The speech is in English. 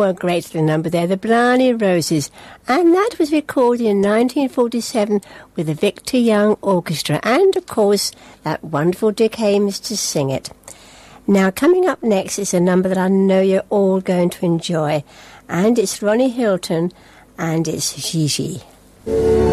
a great little number there, the Blarney Roses, and that was recorded in 1947 with the Victor Young Orchestra, and of course that wonderful Dick Haymes to sing it. Now, coming up next is a number that I know you're all going to enjoy, and it's Ronnie Hilton, and it's Gigi.